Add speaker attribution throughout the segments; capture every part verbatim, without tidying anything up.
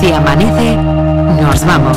Speaker 1: Si amanece, nos vamos.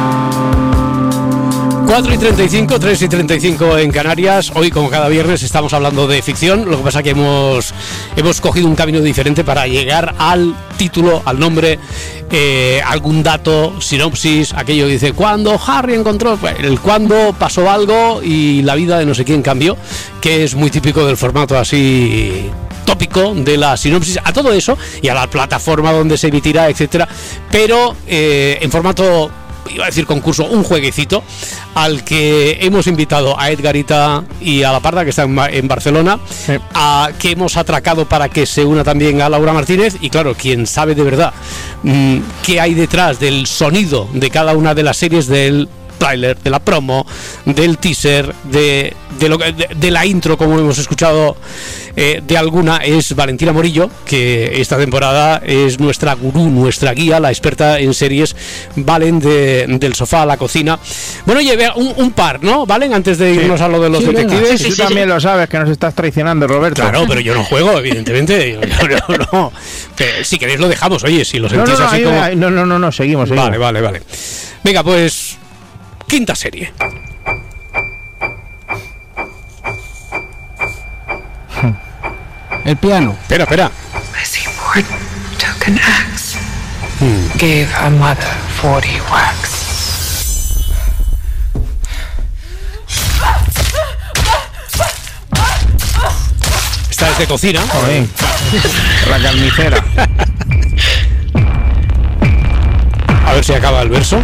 Speaker 2: cuatro y treinta y cinco, tres y treinta y cinco en Canarias. Hoy, como cada viernes, estamos hablando de ficción. Lo que pasa es que hemos, hemos cogido un camino diferente para llegar al título, al nombre, eh, algún dato, sinopsis, aquello que dice cuando Harry encontró, el cuando pasó algo y la vida de no sé quién cambió, que es muy típico del formato así tópico de la sinopsis, a todo eso y a la plataforma donde se emitirá, etcétera, pero eh, en formato, iba a decir concurso, un jueguecito al que hemos invitado a Edgarita y a La Parda, que están en Barcelona, sí. a, que hemos atracado para que se una también a Laura Martínez, y claro, quien sabe de verdad mmm, qué hay detrás del sonido de cada una de las series, del tráiler, de la promo, del teaser, de, de, lo, de, de la intro, como hemos escuchado eh, de alguna, es Valentina Morillo, que esta temporada es nuestra gurú, nuestra guía, la experta en series. Valen, de, del sofá a la cocina. Bueno, oye, un, un par, ¿no? Valen, antes de irnos sí. a lo de los sí, detectives.
Speaker 3: Sí, sí, tú sí, también sí. lo sabes, que nos estás traicionando, Roberto.
Speaker 2: Claro, pero yo no juego, evidentemente. yo, yo, no, no. Pero, si queréis lo dejamos, oye, si lo sentís
Speaker 3: no, no, no,
Speaker 2: así
Speaker 3: ahí,
Speaker 2: como...
Speaker 3: ahí, no, no, no, no, seguimos, seguimos.
Speaker 2: Vale, vale, vale. Venga, pues... Quinta serie.
Speaker 4: El piano.
Speaker 2: Espera, espera.
Speaker 5: Lizzie Borden took an axe. Hmm. Gave her mother forty whacks.
Speaker 2: Esta es de cocina.
Speaker 3: Joder. La carnicera.
Speaker 2: A ver si acaba el verso.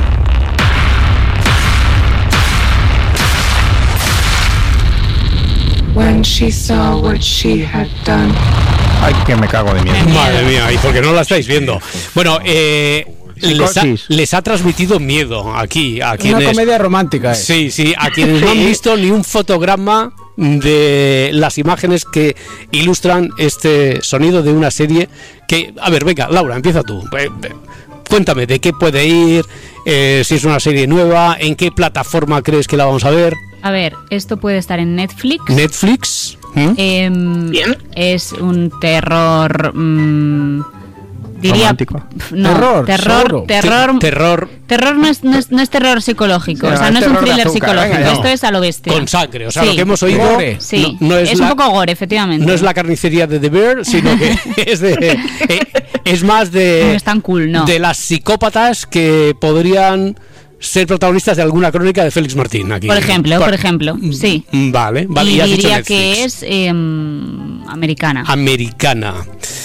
Speaker 5: When she saw what she had done.
Speaker 3: Ay, que me cago de miedo.
Speaker 2: Madre mía, y porque no la estáis viendo. Bueno, eh... Les ha, les ha transmitido miedo aquí a quienes...
Speaker 4: Una comedia romántica, ¿eh?
Speaker 2: Sí, sí, a quienes no han visto ni un fotograma de las imágenes que ilustran este sonido de una serie que... A ver, venga, Laura, empieza tú. Cuéntame, ¿de qué puede ir? Eh, si es una serie nueva, ¿en qué plataforma crees que la vamos a ver?
Speaker 6: A ver, esto puede estar en Netflix.
Speaker 2: ¿Netflix? ¿Mm?
Speaker 6: Eh,
Speaker 7: Bien.
Speaker 6: Es un terror... Mmm, diría,
Speaker 3: romántico.
Speaker 6: No,
Speaker 4: terror,
Speaker 6: terror, terror,
Speaker 2: terror,
Speaker 6: terror no es, no es, no es terror psicológico,
Speaker 3: sí,
Speaker 6: o sea, no es un thriller psicológico,
Speaker 2: no.
Speaker 6: Esto es a lo bestia.
Speaker 2: Con sangre, o sea,
Speaker 6: sí.
Speaker 2: lo que hemos oído
Speaker 4: gore.
Speaker 6: Sí,
Speaker 2: no, no es,
Speaker 6: es
Speaker 2: la,
Speaker 6: un poco gore, efectivamente.
Speaker 2: No es la carnicería de The Bear, sino que es de eh, es más de
Speaker 6: no es tan cool, no.
Speaker 2: de las psicópatas que podrían ser protagonistas de alguna crónica de Félix Martín aquí.
Speaker 6: Por ejemplo, por, por ejemplo, sí.
Speaker 2: Vale, vale.
Speaker 6: Y,
Speaker 2: y has
Speaker 6: diría
Speaker 2: dicho
Speaker 6: que es eh, americana.
Speaker 2: Americana.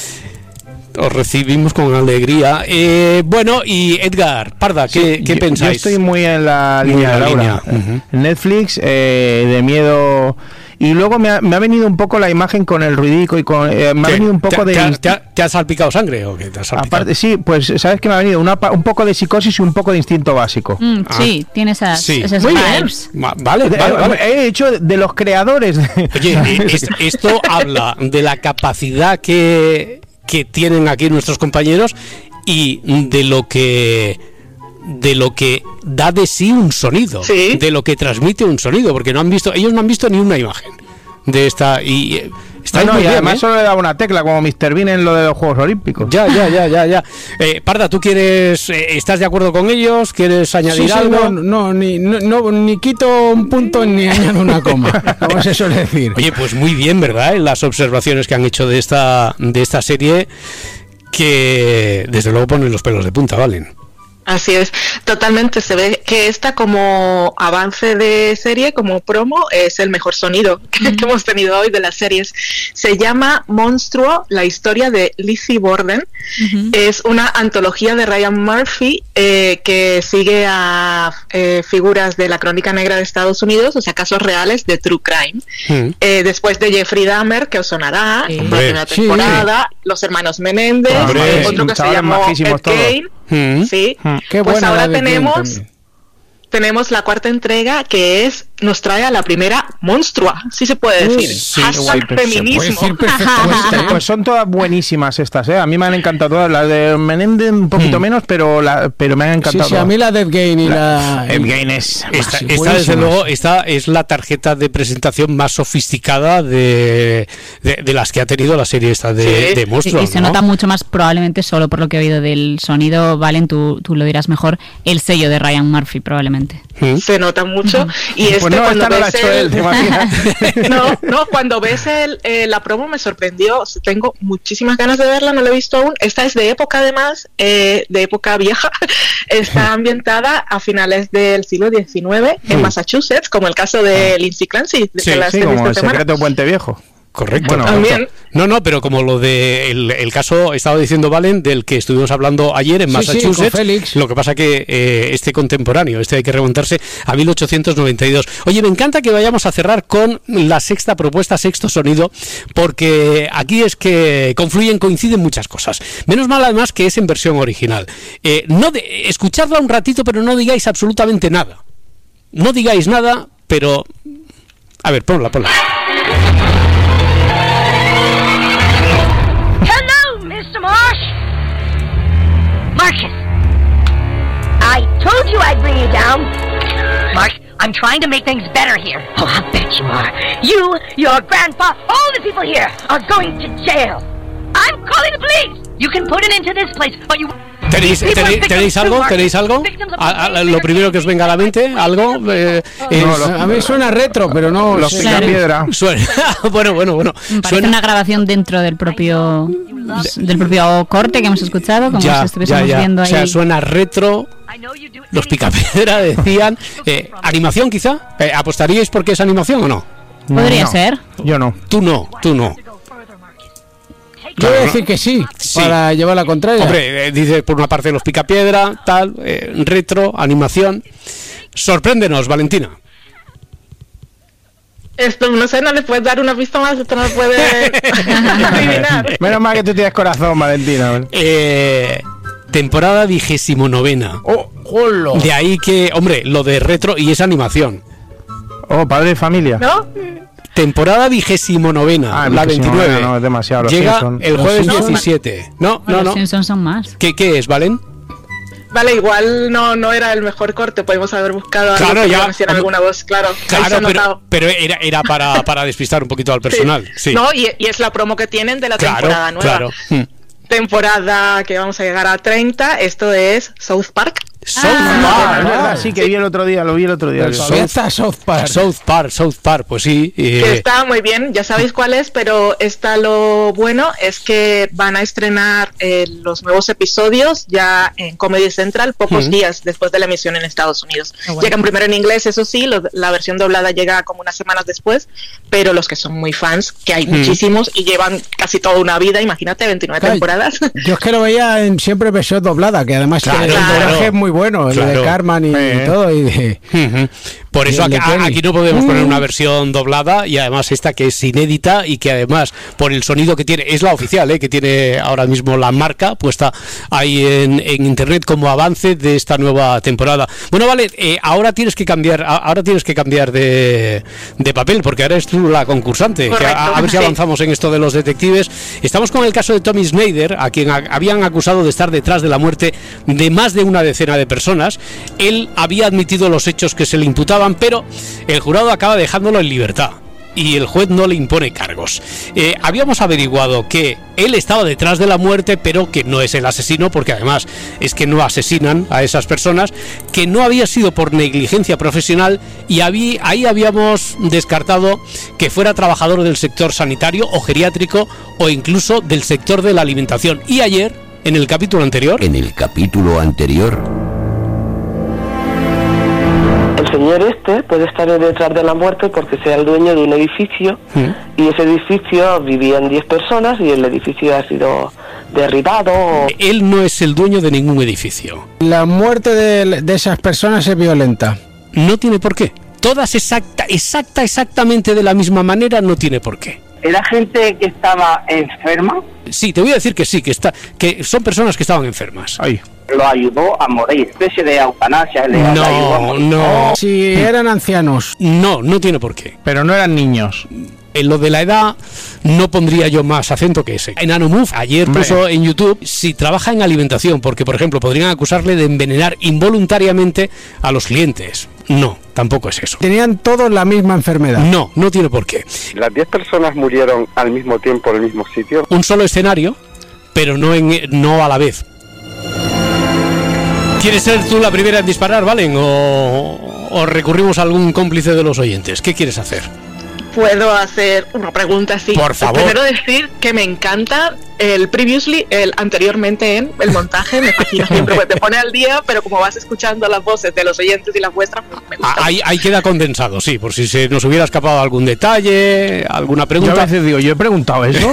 Speaker 2: Os recibimos con alegría. Eh, bueno, y Edgar, Parda, ¿qué,
Speaker 3: sí,
Speaker 2: ¿qué
Speaker 3: yo,
Speaker 2: pensáis?
Speaker 3: Yo estoy muy en la muy línea de Laura. Línea. Uh-huh. Netflix, eh, de miedo... Y luego me ha, me ha venido un poco la imagen con el ruidico y con... Eh, me ha venido un poco
Speaker 2: te,
Speaker 3: de...
Speaker 2: ¿Te ha, te, ha, ¿Te ha salpicado sangre o qué te ha salpicado?
Speaker 3: Aparte, sí, pues sabes que me ha venido una, un poco de psicosis y un poco de instinto básico.
Speaker 6: Mm, ah. Sí, tiene esas,
Speaker 2: sí.
Speaker 6: esas
Speaker 2: Muy
Speaker 6: vibes.
Speaker 2: Bien. Vale, vale, vale.
Speaker 3: He hecho de los creadores. De...
Speaker 2: Oye, es, esto habla de la capacidad que, que tienen aquí nuestros compañeros y de lo que... de lo que da de sí un sonido,
Speaker 7: ¿Sí?
Speaker 2: de lo que transmite un sonido, porque no han visto, ellos no han visto ni una imagen de esta y eh, está
Speaker 3: no, no,
Speaker 2: muy
Speaker 3: y
Speaker 2: bien,
Speaker 3: además
Speaker 2: ¿eh?
Speaker 3: solo le daba una tecla como mister Bean en lo de los Juegos Olímpicos.
Speaker 2: Ya, ya, ya, ya, ya. Eh, Parda, ¿tú quieres, eh, estás de acuerdo con ellos? ¿Quieres añadir
Speaker 4: sí, sí,
Speaker 2: algo?
Speaker 4: No, no, ni, no, no, ni quito un punto ni añado una coma, como se suele decir.
Speaker 2: Oye, pues muy bien, ¿verdad? Las observaciones que han hecho de esta, de esta serie, que desde luego ponen los pelos de punta, ¿valen?
Speaker 7: Así es, totalmente. Se ve que esta como avance de serie, como promo, es el mejor sonido que, mm. que hemos tenido hoy de las series. Se llama Monstruo, la historia de Lizzie Borden. Uh-huh. Es una antología de Ryan Murphy eh, que sigue a eh, figuras de la crónica negra de Estados Unidos, o sea, casos reales de true crime. Mm. Eh, después de Jeffrey Dahmer, que os sonará, sí. en la primera temporada, sí. Los hermanos Menéndez,
Speaker 2: Hombre.
Speaker 7: otro que se llamó Ed Gein.
Speaker 2: Mm.
Speaker 7: Sí,
Speaker 4: mm. Qué
Speaker 7: pues
Speaker 4: buena
Speaker 7: ahora
Speaker 4: la de
Speaker 7: tenemos tenemos la cuarta entrega, que es nos trae a la primera monstrua, sí se puede decir.
Speaker 3: Sí,
Speaker 7: Hashtag
Speaker 3: guay,
Speaker 7: feminismo.
Speaker 3: pues, pues son todas buenísimas estas, ¿eh? A mí me han encantado todas. Las de Menendez un poquito mm. menos, pero la, pero me han encantado.
Speaker 4: Sí, sí, a mí la Death Game y la...
Speaker 3: Death Game es...
Speaker 2: Esta, esta desde luego, esta es la tarjeta de presentación más sofisticada de, de, de las que ha tenido la serie esta de, sí. de monstruos.
Speaker 6: Y, y se
Speaker 2: ¿no?
Speaker 6: nota mucho más, probablemente solo por lo que he oído del sonido, Valen, tú, tú lo dirás mejor, el sello de Ryan Murphy, probablemente.
Speaker 7: ¿Mm? Se nota mucho. Y este,
Speaker 3: pues no,
Speaker 7: cuando
Speaker 3: esta no la ha
Speaker 7: ves
Speaker 3: hecho él, ¿te imaginas?
Speaker 7: no, no, cuando ves el, eh, la promo me sorprendió. Tengo muchísimas ganas de verla, no la he visto aún. Esta es de época, además, eh, de época vieja. Está ambientada a finales del siglo diecinueve en Massachusetts, como el caso de Lindsay Clancy.
Speaker 3: Sí, de sí, como El secreto de Puente Viejo.
Speaker 2: Correcto.
Speaker 3: Bueno,
Speaker 7: también.
Speaker 2: No, no, pero como lo de el, el caso, estaba diciendo Valen, del que estuvimos hablando ayer en Massachusetts,
Speaker 4: sí, sí, con Félix.
Speaker 2: Lo que pasa que eh, este contemporáneo, este hay que remontarse a mil ochocientos noventa y dos. Oye, me encanta que vayamos a cerrar con la sexta propuesta, sexto sonido, porque aquí es que confluyen, coinciden muchas cosas. Menos mal además que es en versión original. Eh, no de, escuchadla un ratito, pero no digáis absolutamente nada. No digáis nada, pero... A ver, ponla, ponla.
Speaker 8: Mister Marsh? Marcus, I told you I'd bring you down. Marsh, I'm trying to make things better here. Oh, I'll bet you are. You, your grandpa, all the people here are going to jail. I'm calling the police. You can put it into this place, but you...
Speaker 2: ¿Tenéis, tenéis, ¿Tenéis algo? ¿Tenéis algo? A, a, lo primero que os venga a la mente, algo. Eh, eh,
Speaker 4: no, lo, a mí suena retro, pero no.
Speaker 3: Los Picapiedra.
Speaker 2: Suena. bueno, bueno, bueno.
Speaker 6: Parece
Speaker 2: suena...
Speaker 6: una grabación dentro del propio del propio corte que hemos escuchado, como
Speaker 2: ya,
Speaker 6: si estuviésemos
Speaker 2: ya, ya.
Speaker 6: viendo ahí.
Speaker 2: O sea, suena retro. Los Picapiedra decían. Eh, ¿Animación quizá? Eh, ¿Apostaríais porque es animación o no?
Speaker 6: Podría
Speaker 3: no,
Speaker 6: ser.
Speaker 3: Yo no.
Speaker 2: Tú no, tú no.
Speaker 4: Yo voy a decir que sí, sí, para llevar la contraria.
Speaker 2: Hombre, eh, dice por una parte los Picapiedra, tal, eh, retro, animación. Sorpréndenos, Valentina.
Speaker 7: Esto, no sé, no le puedes dar una pista más, esto no lo puede adivinar.
Speaker 3: Menos mal que tú tienes corazón, Valentina.
Speaker 2: Eh, temporada vigésimo novena.
Speaker 3: Oh, jolo.
Speaker 2: De ahí que, hombre, lo de retro y esa animación.
Speaker 3: Oh, padre de familia.
Speaker 7: ¿No?
Speaker 2: Temporada vigésimo novena,
Speaker 3: ah,
Speaker 2: la veintinueve.
Speaker 3: No, es demasiado. Los
Speaker 2: Llega
Speaker 3: Simpson.
Speaker 2: el jueves
Speaker 3: Los
Speaker 2: diecisiete. No, no,
Speaker 6: los
Speaker 2: no.
Speaker 6: Simpsons son más.
Speaker 2: ¿Qué, qué es, Valen?
Speaker 7: Vale, igual no no era el mejor corte, podemos haber buscado
Speaker 2: claro,
Speaker 7: algo
Speaker 2: ya,
Speaker 7: que hiciera alguna voz, claro.
Speaker 2: Claro, pero, pero era, era para, para despistar un poquito al personal. Sí. Sí.
Speaker 7: No, y, y es la promo que tienen de la
Speaker 2: claro,
Speaker 7: temporada nueva.
Speaker 2: Claro. Hmm.
Speaker 7: Temporada que vamos a llegar a treinta, esto es South Park.
Speaker 2: South
Speaker 3: ah,
Speaker 2: Park,
Speaker 3: ah, sí que vi el otro día, lo vi el otro día.
Speaker 4: Pero todavía está South Park.
Speaker 2: South Park, South Park, pues sí. Eh.
Speaker 7: Que está muy bien, ya sabéis cuál es, pero está lo bueno es que van a estrenar eh, los nuevos episodios ya en Comedy Central pocos uh-huh. días después de la emisión en Estados Unidos. Bueno. Llegan primero en inglés, eso sí, lo, la versión doblada llega como unas semanas después, pero los que son muy fans, que hay uh-huh. muchísimos y llevan casi toda una vida, imagínate, veintinueve claro, temporadas.
Speaker 4: Yo es que lo veía en siempre versión doblada, que además claro, el doblaje claro. es muy bueno, claro. el de Carmen y, eh. y todo. Y de,
Speaker 2: uh-huh. Por eso aquí, aquí no podemos poner una versión doblada y además esta que es inédita y que además por el sonido que tiene, es la oficial, ¿eh? que tiene ahora mismo la marca puesta ahí en, en internet como avance de esta nueva temporada. Bueno, vale, eh, ahora tienes que cambiar, ahora tienes que cambiar de, de papel porque ahora eres tú la concursante. Que a, a ver si avanzamos en esto de los detectives. Estamos con el caso de Tommy Snyder, a quien a, habían acusado de estar detrás de la muerte de más de una decena de personas. Él había admitido los hechos que se le imputaban, pero el jurado acaba dejándolo en libertad y el juez no le impone cargos. Eh, habíamos averiguado que él estaba detrás de la muerte, pero que no es el asesino, porque además es que no asesinan a esas personas, que no había sido por negligencia profesional y habí, ahí habíamos descartado que fuera trabajador del sector sanitario o geriátrico o incluso del sector de la alimentación. Y ayer, en el capítulo anterior...
Speaker 9: En el capítulo anterior...
Speaker 10: El señor este puede estar detrás de la muerte porque sea el dueño de un edificio ¿Mm? y ese edificio vivían diez personas y el edificio ha sido derribado.
Speaker 2: Él no es el dueño de ningún edificio.
Speaker 4: La muerte de, de esas personas es violenta.
Speaker 2: No tiene por qué. Todas exacta, exacta, exactamente de la misma manera, no tiene por qué.
Speaker 10: ¿Era gente que estaba enferma?
Speaker 2: Sí, te voy a decir que sí, que está, que son personas que estaban enfermas.
Speaker 3: Ay.
Speaker 11: lo ayudó a morir, especie de eutanasia. Le,
Speaker 2: no,
Speaker 11: le ayudó a morir.
Speaker 2: no.
Speaker 4: Si eran ancianos.
Speaker 2: No, no tiene por qué.
Speaker 3: Pero no eran niños.
Speaker 2: En lo de la edad no pondría yo más acento que ese. En Anomove ayer Hombre. puso en YouTube si trabaja en alimentación, porque por ejemplo podrían acusarle de envenenar involuntariamente a los clientes. No, tampoco es eso.
Speaker 4: ¿Tenían todos la misma enfermedad?
Speaker 2: No, no tiene por qué.
Speaker 12: ¿Las diez personas murieron al mismo tiempo en el mismo sitio?
Speaker 2: Un solo escenario, pero no, en, no a la vez. ¿Quieres ser tú la primera en disparar, Valen? ¿O, o recurrimos a algún cómplice de los oyentes? ¿Qué quieres hacer?
Speaker 7: Puedo hacer una pregunta así.
Speaker 2: Por favor.
Speaker 7: Primero decir que me encanta el previously, el anteriormente en el montaje, me fascina siempre, pues te pone al día, pero como vas escuchando las voces de los oyentes y las vuestras, pues me gusta.
Speaker 2: Ahí, ahí queda condensado, sí, por si se nos hubiera escapado algún detalle, alguna pregunta.
Speaker 3: Yo a veces digo, yo he preguntado eso.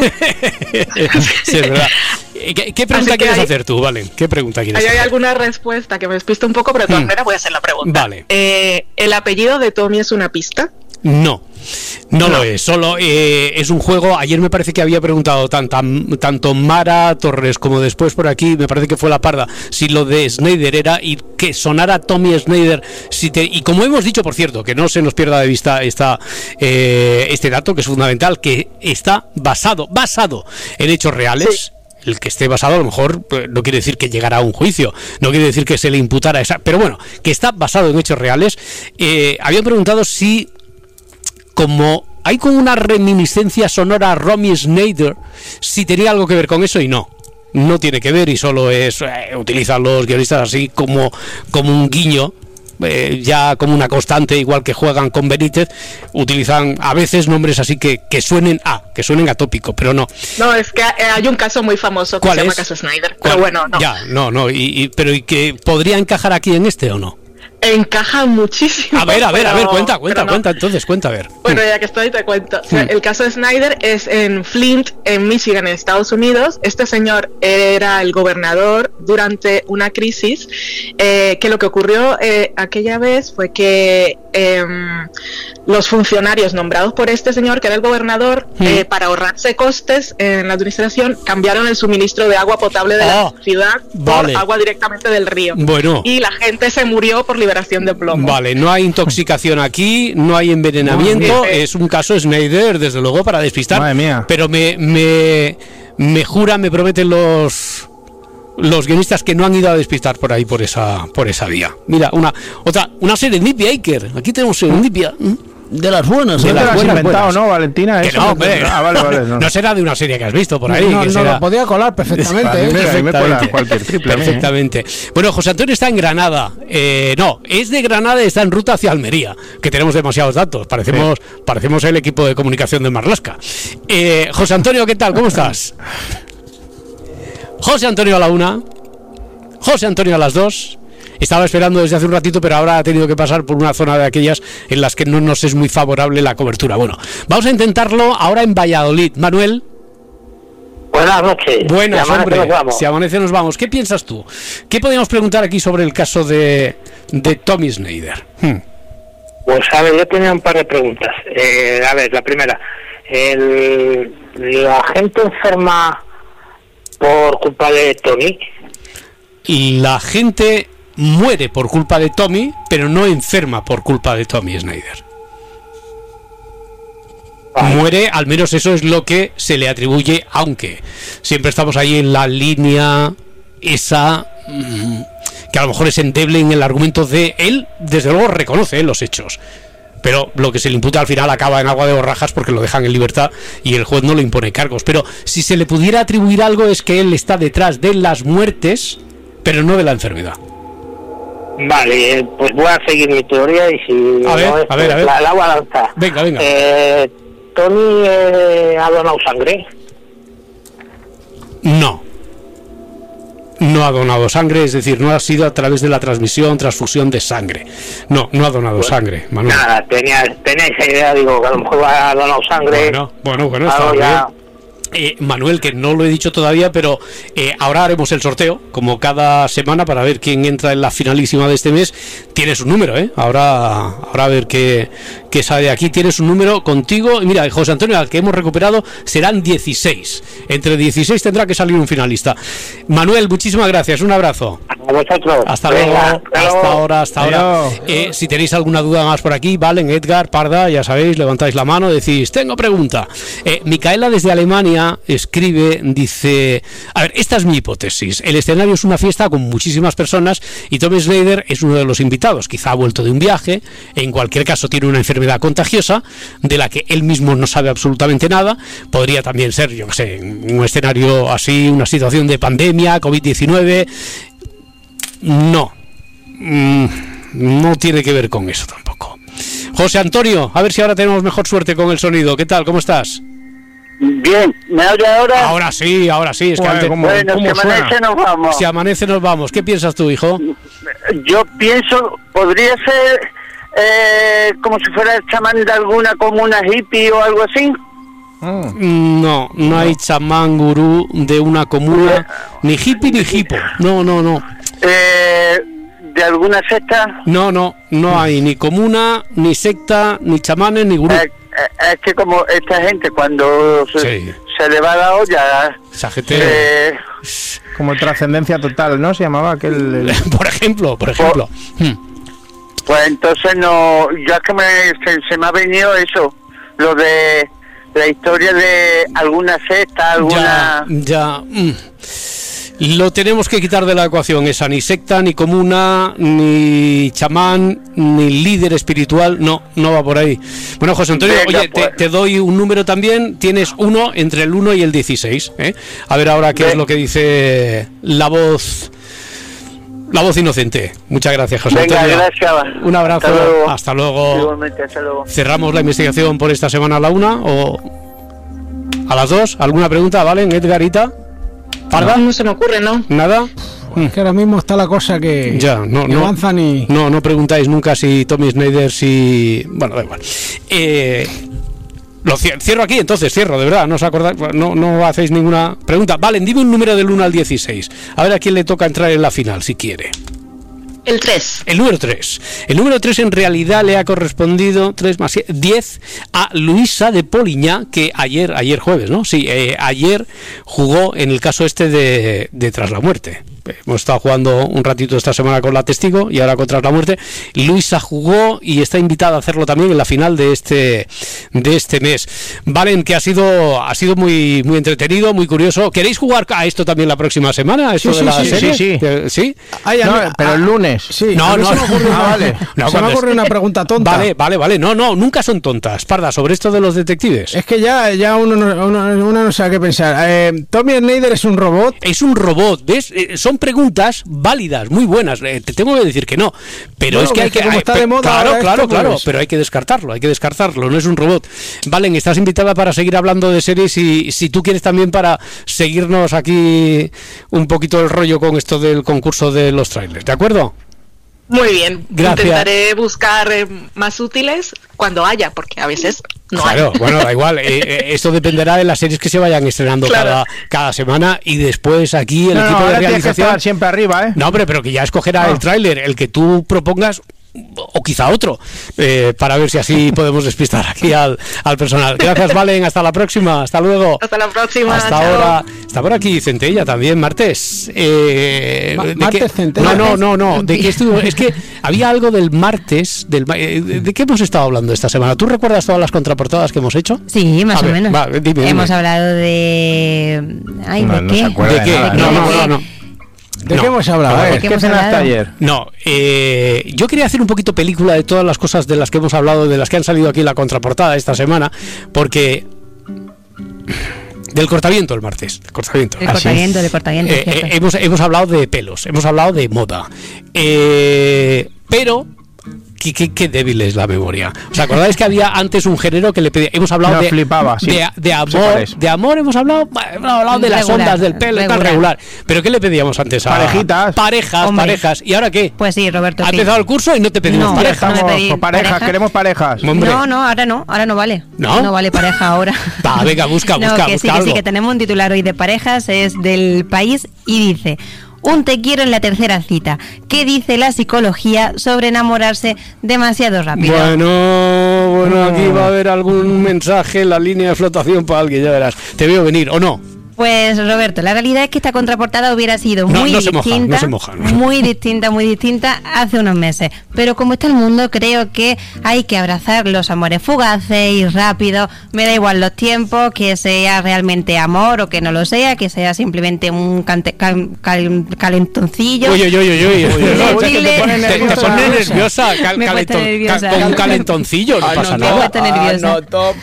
Speaker 2: Sí, es verdad. ¿Qué, qué pregunta quieres hay, hacer tú, Valen? ¿Qué pregunta quieres
Speaker 7: hay
Speaker 2: hacer?
Speaker 7: ¿Hay alguna respuesta que me despista un poco, pero de todas maneras hmm. voy a hacer la pregunta?
Speaker 2: Vale.
Speaker 7: Eh, ¿El apellido de Tommy es una pista?
Speaker 2: No. No, no lo es, solo eh, es un juego. Ayer me parece que había preguntado tanta, tanto Mara Torres como después por aquí, me parece que fue la Parda, si lo de Snyder era y que sonara Tommy Snyder. Si te, y como hemos dicho, por cierto, que no se nos pierda de vista esta, eh, este dato que es fundamental, que está basado, basado en hechos reales. Sí. El que esté basado a lo mejor no quiere decir que llegara a un juicio, no quiere decir que se le imputara esa, pero bueno, que está basado en hechos reales. Eh, habían preguntado si, como hay como una reminiscencia sonora a Romy Schneider, si tenía algo que ver con eso, y no, no tiene que ver, y solo es, eh, utilizan los guionistas así como, como un guiño, eh, ya como una constante, igual que juegan con Benítez, utilizan a veces nombres así que, que suenen a, que suenen atópicos, pero no.
Speaker 7: No, es que hay un caso muy famoso que se llama
Speaker 2: es?
Speaker 7: caso Snyder, pero bueno, no.
Speaker 2: Ya, no, no, y, y, pero ¿y que podría encajar aquí en este o no?
Speaker 7: Encaja muchísimo.
Speaker 2: A ver, a ver,
Speaker 7: pero,
Speaker 2: a ver, cuenta, cuenta,
Speaker 7: no.
Speaker 2: cuenta, entonces, cuenta, a ver.
Speaker 7: Bueno, ya que estoy, te cuento. O sea, mm. El caso de Snyder es en Flint, en Michigan, en Estados Unidos. Este señor era el gobernador durante una crisis, eh, que lo que ocurrió eh, aquella vez fue que eh, los funcionarios nombrados por este señor, que era el gobernador, mm. eh, para ahorrarse costes en la administración, cambiaron el suministro de agua potable de
Speaker 2: oh,
Speaker 7: la ciudad
Speaker 2: vale.
Speaker 7: por agua directamente del río.
Speaker 2: Bueno.
Speaker 7: Y la gente se murió por liberación de plomo.
Speaker 2: Vale, no hay intoxicación aquí, no hay envenenamiento, no, es un caso Snyder, desde luego, para despistar.
Speaker 3: Madre mía.
Speaker 2: Pero me, me, me jura, me prometen los los guionistas que no han ido a despistar por ahí, por esa por esa vía. Mira, una otra, una Serendipia, Iker. Aquí tenemos Serendipia. De las buenas,
Speaker 3: ¿No
Speaker 2: de
Speaker 3: te
Speaker 2: las
Speaker 3: lo has
Speaker 2: buenas,
Speaker 3: inventado,
Speaker 2: buenas.
Speaker 3: no, Valentina?
Speaker 2: Que
Speaker 3: eso
Speaker 2: no, hombre.
Speaker 3: Ah, vale, vale, no.
Speaker 2: No será de una serie que has visto por ahí.
Speaker 4: No,
Speaker 2: que
Speaker 4: no
Speaker 2: será...
Speaker 4: lo podía colar perfectamente. ¿eh?
Speaker 3: Mira, me cuela cualquier triple.
Speaker 2: Perfectamente. ¿eh? Bueno, José Antonio está en Granada. Eh, no, es de Granada y está en ruta hacia Almería, que tenemos demasiados datos. Parecemos, sí. parecemos el equipo de comunicación de Marlaska. Eh, José Antonio, ¿qué tal? ¿Cómo estás? José Antonio a la una. José Antonio a las dos. Estaba esperando desde hace un ratito, pero ahora ha tenido que pasar por una zona de aquellas en las que no nos es muy favorable la cobertura. Bueno, vamos a intentarlo ahora en Valladolid. Manuel.
Speaker 11: Buenas noches.
Speaker 2: Buenas, si hombre. Nos vamos. Si amanece nos vamos. ¿Qué piensas tú? ¿Qué podemos preguntar aquí sobre el caso de, de Tommy Snyder? Hmm.
Speaker 11: Pues a ver, yo tenía un par de preguntas. Eh, a ver, la primera. El, ¿La gente enferma por culpa de Tommy?
Speaker 2: Y la gente muere por culpa de Tommy, pero no enferma por culpa de Tommy Snyder. Vale. Muere, al menos eso es lo que se le atribuye, aunque siempre estamos ahí en la línea esa mmm, que a lo mejor es endeble en el argumento de él, desde luego reconoce los hechos, pero lo que se le imputa al final acaba en agua de borrajas porque lo dejan en libertad y el juez no le impone cargos. Pero si se le pudiera atribuir algo es que él está detrás de las muertes, pero no de la enfermedad.
Speaker 11: Vale, pues voy a seguir mi teoría y si
Speaker 2: a ver,
Speaker 11: no es,
Speaker 2: a ver, a ver.
Speaker 11: La, la voy a lanzar.
Speaker 2: Venga, venga.
Speaker 11: Eh, ¿Tony eh, ha donado sangre?
Speaker 2: No. No ha donado sangre, es decir, no ha sido a través de la transmisión, transfusión de sangre. No, no ha donado pues, sangre, Manuel.
Speaker 11: Nada, tenía, tenía esa idea, digo, que a lo mejor ha donado sangre.
Speaker 2: Bueno, bueno, bueno, está bien. Eh, Manuel, que no lo he dicho todavía, pero eh, ahora haremos el sorteo, como cada semana, para ver quién entra en la finalísima de este mes. Tienes un número, ¿eh? Ahora, ahora a ver qué, qué sale aquí. Tienes un número contigo. Y mira, José Antonio, al que hemos recuperado, serán dieciséis. Entre dieciséis tendrá que salir un finalista. Manuel, muchísimas gracias. Un abrazo.
Speaker 11: A vosotros.
Speaker 2: Hasta
Speaker 11: Venga,
Speaker 2: luego,
Speaker 11: hasta
Speaker 2: hasta
Speaker 11: luego.
Speaker 2: ahora, hasta ahora. Eh, si tenéis alguna duda más por aquí, Valen, Edgar, Parda, ya sabéis, levantáis la mano, decís, tengo pregunta. Eh, Micaela desde Alemania escribe, dice, a ver, esta es mi hipótesis. El escenario es una fiesta con muchísimas personas y Tom Snyder es uno de los invitados. Quizá ha vuelto de un viaje, en cualquier caso tiene una enfermedad contagiosa de la que él mismo no sabe absolutamente nada. Podría también ser, yo qué sé, un escenario así, una situación de pandemia, covid diecinueve. No, mm, no tiene que ver con eso tampoco. José Antonio, a ver si ahora tenemos mejor suerte con el sonido. ¿Qué tal? ¿Cómo estás?
Speaker 13: Bien, ¿me oye ahora?
Speaker 2: Ahora sí, ahora sí. Es que
Speaker 13: bueno,
Speaker 2: antes,
Speaker 13: ¿cómo, bueno ¿cómo si suena? amanece nos vamos.
Speaker 2: Si amanece nos vamos. ¿Qué piensas tú, hijo?
Speaker 13: Yo pienso, podría ser eh, como si fuera el chamán de alguna comuna hippie o algo así.
Speaker 2: Mm. No, no hay chamán gurú de una comuna, ni hippie ni hipo. No, no, no.
Speaker 13: Eh, ¿De alguna secta?
Speaker 2: No, no, no hay ni comuna, ni secta, ni chamanes, ni gurú.
Speaker 13: Eh, eh, es que como esta gente cuando se,
Speaker 2: sí.
Speaker 13: se le va la olla...
Speaker 2: Esa gente...
Speaker 13: Eh,
Speaker 3: como trascendencia total, ¿no? Se llamaba aquel... El...
Speaker 2: por ejemplo, por ejemplo.
Speaker 13: Pues, hmm. pues entonces no... Ya que me, se, se me ha venido eso, lo de... la historia de alguna secta, alguna...
Speaker 2: Ya, ya. Mm. Lo tenemos que quitar de la ecuación, esa ni secta, ni comuna, ni chamán, ni líder espiritual, no, no va por ahí. Bueno, José Antonio, Venga, oye, pues. te, te doy un número también, tienes uno entre el uno y el dieciséis, ¿eh? A ver ahora qué Venga. es lo que dice la voz... La voz inocente. Muchas gracias, José
Speaker 13: Venga,
Speaker 2: Antonio.
Speaker 13: Gracias.
Speaker 2: Un abrazo.
Speaker 13: Hasta luego.
Speaker 2: Hasta luego.
Speaker 13: Igualmente, hasta luego.
Speaker 2: ¿Cerramos la investigación por esta semana a la una o a las dos? ¿Alguna pregunta? ¿Vale? Edgarita. ¿Parda?
Speaker 7: No, no se me ocurre, ¿no?
Speaker 2: ¿Nada?
Speaker 4: Es que ahora mismo está la cosa que
Speaker 2: ya, no,
Speaker 4: no
Speaker 2: no
Speaker 4: avanzan y...
Speaker 2: No, no preguntáis nunca si Tommy Snyder, si... Bueno, da igual. Eh... Lo cierro aquí, entonces, cierro, de verdad, no os acordáis, no, no hacéis ninguna pregunta. Valen, dime un número del uno al dieciséis. A ver a quién le toca entrar en la final, si quiere.
Speaker 7: El tres.
Speaker 2: El número tres. El número tres en realidad le ha correspondido tres más diez a Luisa de Poliña, que ayer, ayer jueves, ¿no? Sí, eh, ayer jugó en el caso este de, de Tras la Muerte. Hemos estado jugando un ratito esta semana con la Testigo y ahora con Tras la Muerte. Luisa jugó y está invitada a hacerlo también en la final de este de este mes. Valen, que ha sido ha sido muy muy entretenido, muy curioso. ¿Queréis jugar a esto también la próxima semana? ¿Esto
Speaker 3: sí,
Speaker 2: de
Speaker 3: sí,
Speaker 2: la
Speaker 3: sí,
Speaker 2: serie?
Speaker 3: sí, sí.
Speaker 2: ¿Sí?
Speaker 3: Ay, no, no, pero el lunes.
Speaker 4: Sí,
Speaker 2: no, no,
Speaker 4: se me ocurre una, vale. no, se me ocurre una pregunta tonta.
Speaker 2: Vale, vale, vale. No, no, nunca son tontas. Parda, sobre esto de los detectives.
Speaker 4: Es que ya, ya uno, uno, uno no sabe qué pensar. Eh, ¿Tommy Snyder es un robot?
Speaker 2: Es un robot. ¿Ves? Eh, son preguntas válidas, muy buenas. Eh, te tengo que decir que no. Pero
Speaker 4: bueno,
Speaker 2: es que hay que...
Speaker 4: Como
Speaker 2: hay,
Speaker 4: está de moda
Speaker 2: claro, claro,
Speaker 4: esto,
Speaker 2: claro.
Speaker 4: Pues...
Speaker 2: Pero hay que descartarlo, hay que descartarlo. No es un robot. Valen, estás invitada para seguir hablando de series y si tú quieres también para seguirnos aquí un poquito el rollo con esto del concurso de los trailers. ¿De acuerdo?
Speaker 7: Muy bien,
Speaker 2: gracias.
Speaker 7: Intentaré buscar eh, más útiles cuando haya, porque a veces no
Speaker 2: claro,
Speaker 7: hay.
Speaker 2: Bueno, da igual, eh, eh, esto dependerá de las series que se vayan estrenando claro. cada, cada semana y después aquí el
Speaker 3: no,
Speaker 2: equipo
Speaker 3: no,
Speaker 2: de realización...
Speaker 3: Que siempre arriba, ¿eh?
Speaker 2: No, hombre, pero que ya escogerá ah. el tráiler, el que tú propongas o quizá otro, eh, para ver si así podemos despistar aquí al, al personal. Gracias, Valen, hasta la próxima, hasta luego.
Speaker 7: Hasta la próxima.
Speaker 2: Hasta
Speaker 7: chao.
Speaker 2: ahora. Está por aquí Centella también, martes. Eh,
Speaker 4: Ma-
Speaker 2: ¿de
Speaker 4: martes
Speaker 2: qué?
Speaker 4: Centella.
Speaker 2: No, no, no, no. ¿De qué estuvo? Es que había algo del martes. Del, eh, ¿De qué hemos estado hablando esta semana? ¿Tú recuerdas todas las contraportadas que hemos hecho?
Speaker 6: Sí, más
Speaker 2: A
Speaker 6: o
Speaker 2: ver,
Speaker 6: menos.
Speaker 2: Va, dime, dime.
Speaker 6: Hemos hablado de... Ay,
Speaker 3: No,
Speaker 6: ¿de
Speaker 3: no
Speaker 6: qué?
Speaker 3: se acuerda
Speaker 2: ¿De qué?
Speaker 3: de nada.
Speaker 2: No, no, no, no.
Speaker 4: ¿De
Speaker 2: No.
Speaker 4: qué hemos hablado?
Speaker 3: A
Speaker 4: A
Speaker 3: ver,
Speaker 4: ver,
Speaker 6: ¿qué
Speaker 3: ¿qué
Speaker 6: hemos
Speaker 3: cenaste
Speaker 6: hablado?
Speaker 3: ayer?
Speaker 2: No, eh, yo quería hacer un poquito película de todas las cosas de las que hemos hablado, de las que han salido aquí en la contraportada esta semana, porque... Del cortaviento el martes. El cortaviento.
Speaker 6: El cortaviento, del cortaviento.
Speaker 2: Eh, eh, hemos, hemos hablado de pelos, hemos hablado de moda. Eh, pero... Qué, qué, qué débil es la memoria. ¿Os acordáis que había antes un género que le pedía? Hemos hablado
Speaker 3: No,
Speaker 2: de,
Speaker 3: flipaba, sí.
Speaker 2: de, de
Speaker 3: Sí,
Speaker 2: amor,
Speaker 3: parece.
Speaker 2: de amor hemos hablado, hemos hablado de las
Speaker 6: Regular,
Speaker 2: ondas del pelo y tal,
Speaker 6: regular.
Speaker 2: regular. Pero ¿qué le pedíamos antes? A
Speaker 3: Parejitas.
Speaker 2: Parejas,
Speaker 6: Hombre.
Speaker 2: parejas. ¿Y ahora qué?
Speaker 6: Pues sí, Roberto.
Speaker 2: Ha
Speaker 6: sí.
Speaker 2: empezado el curso y no te pedimos
Speaker 6: No,
Speaker 2: pareja.
Speaker 6: no me
Speaker 3: Estamos
Speaker 6: pedí
Speaker 3: con parejas,
Speaker 6: pareja.
Speaker 3: queremos parejas.
Speaker 2: Hombre.
Speaker 6: No, no, ahora no, ahora no vale.
Speaker 2: ¿No?
Speaker 6: No vale pareja ahora.
Speaker 2: Va, venga, busca,
Speaker 6: No,
Speaker 2: busca,
Speaker 6: que
Speaker 2: busca
Speaker 6: sí, que
Speaker 2: algo.
Speaker 6: sí, que tenemos un titular hoy de parejas, es del País y dice: un te quiero en la tercera cita. ¿Qué dice la psicología sobre enamorarse demasiado rápido?
Speaker 2: Bueno, bueno, aquí va a haber algún mensaje en la línea de flotación para alguien, ya verás. Te veo venir, ¿o no?
Speaker 6: Pues Roberto, la realidad es que esta contraportada hubiera sido
Speaker 2: no,
Speaker 6: muy
Speaker 2: no distinta,
Speaker 6: se moja,
Speaker 2: no se moja, no.
Speaker 6: muy distinta, muy distinta hace unos meses. Pero como está el mundo, creo que hay que abrazar los amores fugaces y rápidos. Me da igual los tiempos, que sea realmente amor o que no lo sea, que sea simplemente un cante, cal, cal, calentoncillo.
Speaker 2: Uy, uy, uy, uy, uy, uy, uy. Te, te pone nerviosa, cal, calentón, nerviosa. Con un calentoncillo no ah, pasa
Speaker 6: no,
Speaker 2: nada.
Speaker 6: No, ah, no, top.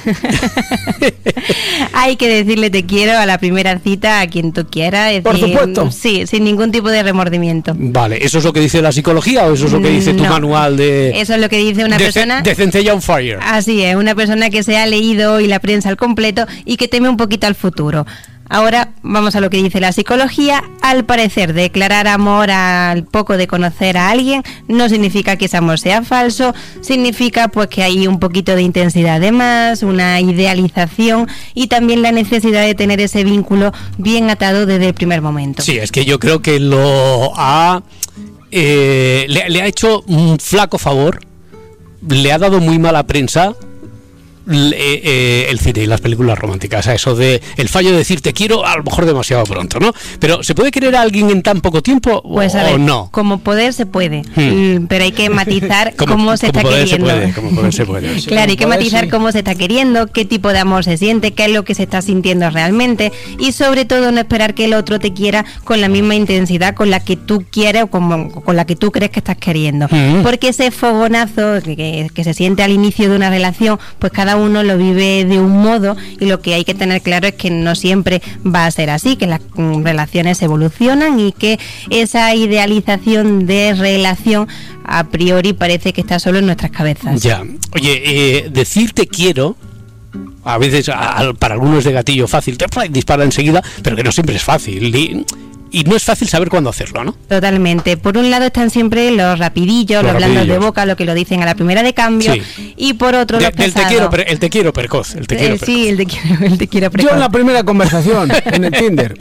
Speaker 6: Hay que decirle te quiero a la primera cita a quien tú quieras. Es
Speaker 4: Por
Speaker 6: decir,
Speaker 4: supuesto.
Speaker 6: Sí, sin ningún tipo de remordimiento.
Speaker 2: Vale, ¿eso es lo que dice la psicología o eso es lo que dice tu
Speaker 6: no,
Speaker 2: manual de...?
Speaker 6: Eso es lo que dice una
Speaker 2: de
Speaker 6: persona...
Speaker 2: De Centella on Fire.
Speaker 6: Así es, una persona que se ha leído hoy la prensa al completo y que teme un poquito al futuro. Ahora vamos a lo que dice la psicología. Al parecer, declarar amor al poco de conocer a alguien no significa que ese amor sea falso, significa pues que hay un poquito de intensidad de más, una idealización y también la necesidad de tener ese vínculo bien atado desde el primer momento.
Speaker 2: Sí, es que yo creo que lo ha eh, le, le ha hecho un flaco favor, le ha dado muy mala prensa Eh, eh, el cine y las películas románticas, a eso de el fallo de decir te quiero a lo mejor demasiado pronto, ¿no? Pero ¿se puede querer a alguien en tan poco tiempo
Speaker 6: pues,
Speaker 2: o,
Speaker 6: a ver,
Speaker 2: o no?
Speaker 6: Como poder se puede, hmm. pero hay que matizar
Speaker 2: como,
Speaker 6: cómo se
Speaker 2: como
Speaker 6: está
Speaker 2: poder
Speaker 6: queriendo.
Speaker 2: Se puede, como poder se puede.
Speaker 6: Sí, claro, hay que matizar sí. cómo se está queriendo, qué tipo de amor se siente, qué es lo que se está sintiendo realmente y sobre todo no esperar que el otro te quiera con la misma intensidad con la que tú quieres o con, con la que tú crees que estás queriendo. Hmm. Porque ese fogonazo que, que se siente al inicio de una relación, pues cada uno lo vive de un modo y lo que hay que tener claro es que no siempre va a ser así, que las relaciones evolucionan y que esa idealización de relación a priori parece que está solo en nuestras cabezas.
Speaker 2: Ya, oye, eh, decir te quiero a veces a, a, para algunos es de gatillo fácil, te dispara enseguida, pero que no siempre es fácil y, y no es fácil saber cuándo hacerlo, ¿no?
Speaker 6: Totalmente. Por un lado están siempre los rapidillos, los, los blandos de boca, lo que lo dicen a la primera de cambio, sí. y por otro de, los pesados.
Speaker 2: Te quiero, el te quiero precoz, el te quiero
Speaker 6: el,
Speaker 2: precoz.
Speaker 6: Sí, el te quiero, el te quiero precoz.
Speaker 4: Yo en la primera conversación, en el Tinder.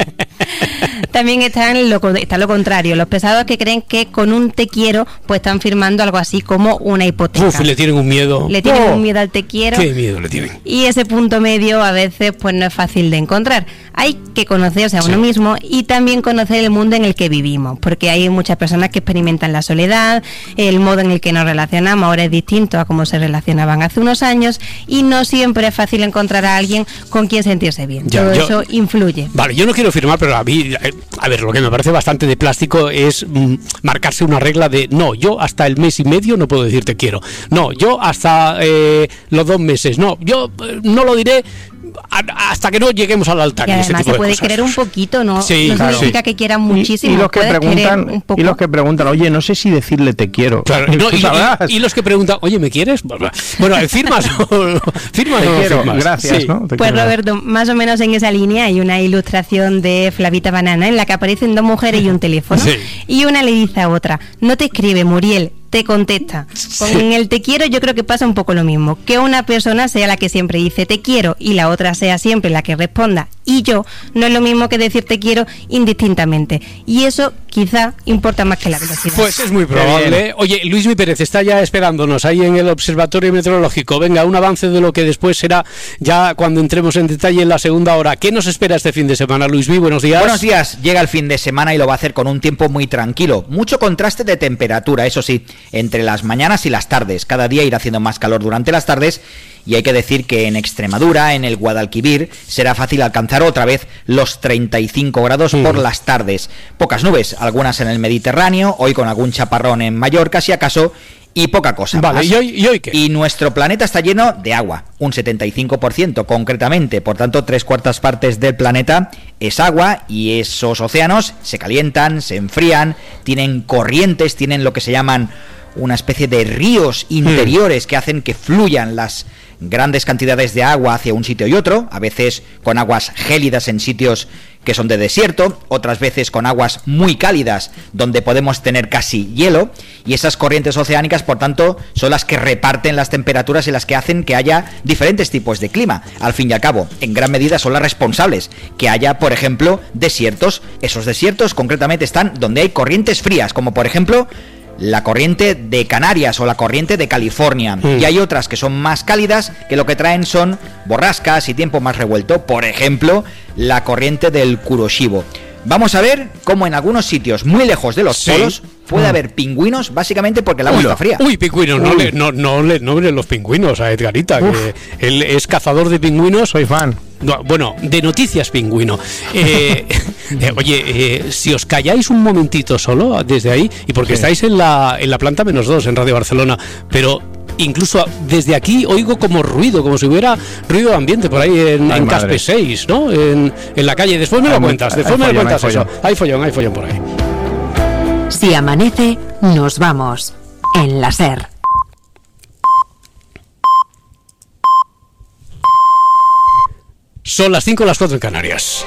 Speaker 6: También están lo, está lo contrario, los pesados que creen que con un te quiero pues están firmando algo así como una hipoteca.
Speaker 2: Uf, le tienen un miedo.
Speaker 6: Le tienen oh, un miedo al te quiero.
Speaker 2: Qué miedo le tienen.
Speaker 6: Y ese punto medio a veces pues no es fácil de encontrar. Hay que conocerse a sí. uno mismo y también conocer el mundo en el que vivimos, porque hay muchas personas que experimentan la soledad, el modo en el que nos relacionamos ahora es distinto a cómo se relacionaban hace unos años y no siempre es fácil encontrar a alguien con quien sentirse bien. Ya, Todo yo, eso influye.
Speaker 2: Vale, yo no quiero firmar, pero a mí, a ver, lo que me parece bastante de plástico es mm, marcarse una regla de no, yo hasta el mes y medio no puedo decir te quiero, no, yo hasta eh, los dos meses, no, yo eh, no lo diré hasta que no lleguemos al altar.
Speaker 6: Y además
Speaker 2: ese tipo
Speaker 6: se puede
Speaker 2: de cosas.
Speaker 6: querer un poquito, ¿no?
Speaker 2: Sí,
Speaker 6: no
Speaker 2: claro.
Speaker 6: significa que quieran muchísimo.
Speaker 3: Y, y los que preguntan, y los que preguntan, oye, no sé si decirle te quiero.
Speaker 2: Claro, no, y, y, y los que preguntan, oye, ¿me quieres? Bueno, firmas o firmas
Speaker 3: te
Speaker 2: o
Speaker 3: quiero,
Speaker 2: firmas.
Speaker 3: Gracias,
Speaker 2: sí.
Speaker 3: ¿no? Te
Speaker 6: pues
Speaker 3: quiero.
Speaker 6: Roberto, más o menos en esa línea hay una ilustración de Flavita Banana en la que aparecen dos mujeres y un teléfono. Sí. Y una le dice a otra, no te escribe, Muriel, te contesta. Con sí. el te quiero yo creo que pasa un poco lo mismo, que una persona sea la que siempre dice te quiero y la otra sea siempre la que responda y yo, no es lo mismo que decir te quiero indistintamente, y eso quizá importa más que la velocidad.
Speaker 2: Pues es muy probable. Oye, Luismi Pérez está ya esperándonos ahí en el Observatorio Meteorológico. Venga, un avance de lo que después será ya cuando entremos en detalle en la segunda hora. ¿Qué nos espera este fin de semana, Luismi? Buenos días.
Speaker 14: Buenos días. Llega el fin de semana y lo va a hacer con un tiempo muy tranquilo. Mucho contraste de temperatura, eso sí, entre las mañanas y las tardes. Cada día irá haciendo más calor durante las tardes. Y hay que decir que en Extremadura, en el Guadalquivir, será fácil alcanzar otra vez los treinta y cinco grados mm. por las tardes. Pocas nubes, algunas en el Mediterráneo, hoy con algún chaparrón en Mallorca, si acaso, y poca cosa
Speaker 2: vale,
Speaker 14: más.
Speaker 2: ¿y hoy, ¿y hoy qué?
Speaker 14: Y nuestro planeta está lleno de agua, un setenta y cinco por ciento concretamente, por tanto, tres cuartas partes del planeta es agua y esos océanos se calientan, se enfrían, tienen corrientes, tienen lo que se llaman una especie de ríos interiores mm. que hacen que fluyan las grandes cantidades de agua hacia un sitio y otro, a veces con aguas gélidas en sitios que son de desierto, otras veces con aguas muy cálidas donde podemos tener casi hielo, y esas corrientes oceánicas, por tanto, son las que reparten las temperaturas y las que hacen que haya diferentes tipos de clima. Al fin y al cabo, en gran medida son las responsables que haya, por ejemplo, desiertos. Esos desiertos concretamente están donde hay corrientes frías, como por ejemplo la corriente de Canarias o la corriente de California. Mm. Y hay otras que son más cálidas, que lo que traen son borrascas y tiempo más revuelto. Por ejemplo, la corriente del Kuroshibo. Vamos a ver cómo en algunos sitios muy lejos de los sí. polos puede haber pingüinos, básicamente porque el agua uy, está fría.
Speaker 2: Uy, pingüinos, uy. no le no, no le nombren los pingüinos a Edgarita, Uf. que él es cazador de pingüinos.
Speaker 3: Soy fan.
Speaker 2: No, bueno, de noticias pingüino. Eh, eh, oye, eh, si os calláis un momentito solo desde ahí, y porque sí. estáis en la, en la planta menos dos en Radio Barcelona, pero incluso desde aquí oigo como ruido, como si hubiera ruido de ambiente por ahí en, en Caspe seis, ¿no? En, en la calle. Después me lo hay cuentas, después me lo cuentas eso. Hay follón, hay follón por ahí.
Speaker 1: Si amanece, nos vamos. En la SER.
Speaker 2: Son las cinco, las cuatro en Canarias.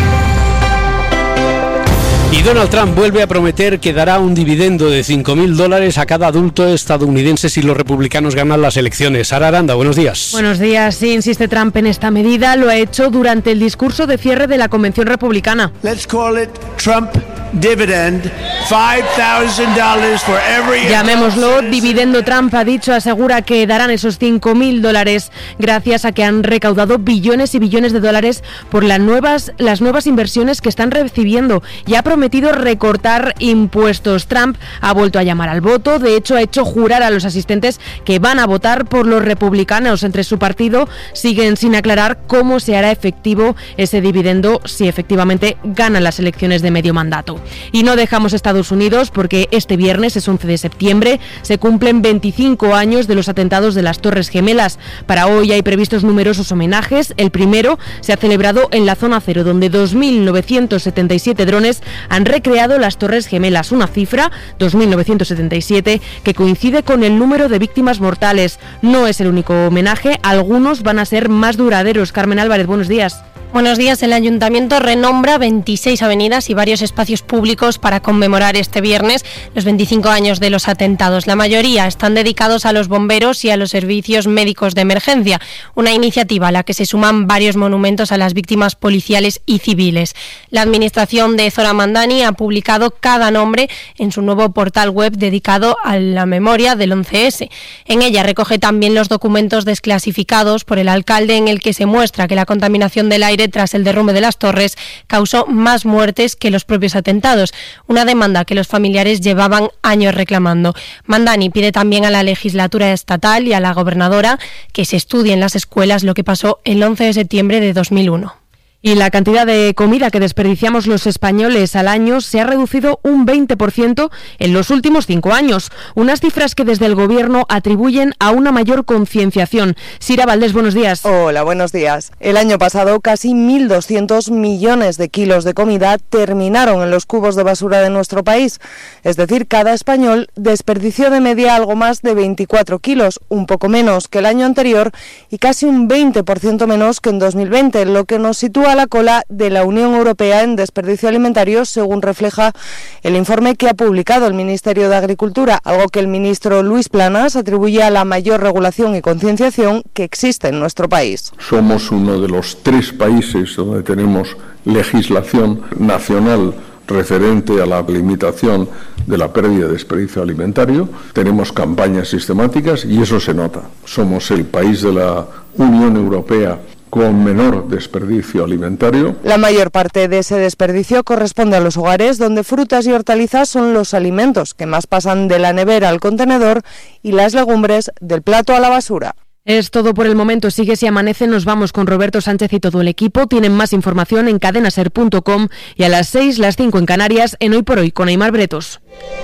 Speaker 2: Y Donald Trump vuelve a prometer que dará un dividendo de cinco mil dólares a cada adulto estadounidense si los republicanos ganan las elecciones. Sara Aranda, buenos días.
Speaker 15: Buenos días. Sí, insiste Trump en esta medida. Lo ha hecho durante el discurso de cierre de la convención republicana.
Speaker 16: Let's call it Trump dividend, five thousand dollars for every...
Speaker 15: Llamémoslo dividendo Trump, ha dicho, asegura que darán esos cinco mil dólares gracias a que han recaudado billones y billones de dólares por las nuevas, las nuevas inversiones que están recibiendo y ha prometido recortar impuestos. Trump ha vuelto a llamar al voto, de hecho ha hecho jurar a los asistentes que van a votar por los republicanos. Entre su partido siguen sin aclarar cómo se hará efectivo ese dividendo si efectivamente ganan las elecciones de medio mandato. Y no dejamos Estados Unidos porque este viernes es once de septiembre, se cumplen veinticinco años de los atentados de las Torres Gemelas. Para hoy hay previstos numerosos homenajes. El primero se ha celebrado en la zona cero, donde dos mil novecientos setenta y siete drones han recreado las Torres Gemelas, una cifra, dos mil novecientos setenta y siete, que coincide con el número de víctimas mortales. No es el único homenaje, algunos van a ser más duraderos. Carmen Álvarez, buenos días.
Speaker 17: Buenos días. El Ayuntamiento renombra veintiséis avenidas y varios espacios públicos para conmemorar este viernes los veinticinco años de los atentados. La mayoría están dedicados a los bomberos y a los servicios médicos de emergencia, una iniciativa a la que se suman varios monumentos a las víctimas policiales y civiles. La Administración de Zoran Mandani ha publicado cada nombre en su nuevo portal web dedicado a la memoria del once ese. En ella recoge también los documentos desclasificados por el alcalde en el que se muestra que la contaminación del aire tras el derrumbe de las torres causó más muertes que los propios atentados, una demanda que los familiares llevaban años reclamando. Mandani pide también a la legislatura estatal y a la gobernadora que se estudie en las escuelas lo que pasó el once de septiembre de dos mil uno.
Speaker 15: Y la cantidad de comida que desperdiciamos los españoles al año se ha reducido un veinte por ciento en los últimos cinco años. Unas cifras que desde el Gobierno atribuyen a una mayor concienciación. Sira Valdés, buenos días.
Speaker 18: Hola, buenos días. El año pasado casi mil doscientos millones de kilos de comida terminaron en los cubos de basura de nuestro país. Es decir, cada español desperdició de media algo más de veinticuatro kilos, un poco menos que el año anterior y casi un veinte por ciento menos que en dos mil veinte, lo que nos sitúa a la cola de la Unión Europea en desperdicio alimentario, según refleja el informe que ha publicado el Ministerio de Agricultura, algo que el ministro Luis Planas atribuye a la mayor regulación y concienciación que existe en nuestro país.
Speaker 19: Somos uno de los tres países donde tenemos legislación nacional referente a la limitación de la pérdida de desperdicio alimentario. Tenemos campañas sistemáticas y eso se nota. Somos el país de la Unión Europea con menor desperdicio alimentario.
Speaker 18: La mayor parte de ese desperdicio corresponde a los hogares, donde frutas y hortalizas son los alimentos que más pasan de la nevera al contenedor y las legumbres del plato a la basura.
Speaker 15: Es todo por el momento. Sigue Si Amanece. Nos vamos con Roberto Sánchez y todo el equipo. Tienen más información en cadena ser punto com y a las seis, las cinco en Canarias, en Hoy por Hoy con Aimar Bretos.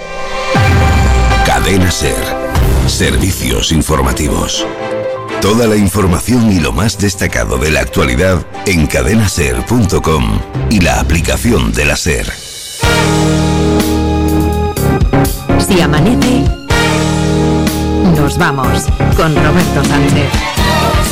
Speaker 9: Cadena Ser. Servicios informativos. Toda la información y lo más destacado de la actualidad en cadena ser punto com y la aplicación de la SER.
Speaker 1: Si amanece, nos vamos con Roberto Sánchez.